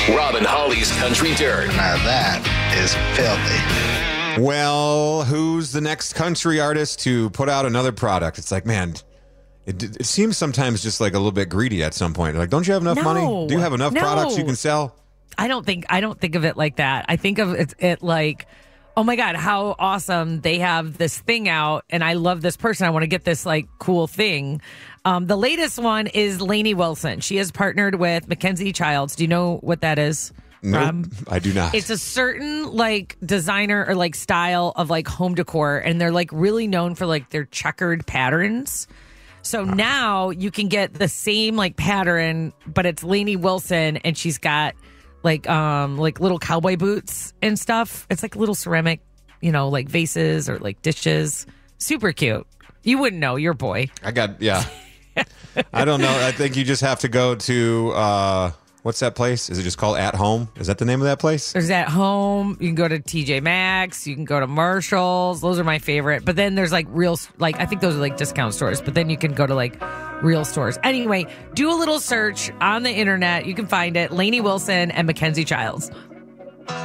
Rob and Holly's Country Dirt. Now that is filthy. Well, who's the next country artist to put out another product? It's like, man, it seems sometimes just like a little bit greedy at some point. Like, don't you have enough money? Do you have enough products you can sell? I don't think of it like that. I think of it like, oh my God, how awesome they have this thing out, and I love this person. I want to get this like cool thing. The latest one is Lainey Wilson. She has partnered with Mackenzie Childs. Do you know what that is? No, I do not. It's a certain like designer or like style of like home decor, and they're like really known for like their checkered patterns. So now you can get the same like pattern, but it's Lainey Wilson, and she's got like little cowboy boots and stuff. It's like little ceramic, like vases or like dishes. Super cute. You wouldn't know, your boy. I don't know. I think you just have to go to what's that place? Is it just called At Home? Is that the name of that place? There's At Home. You can go to TJ Maxx. You can go to Marshalls. Those are my favorite. But then there's like real, like I think those are like discount stores. But then you can go to like real stores. Anyway, do a little search on the internet. You can find it. Lainey Wilson and Mackenzie Childs.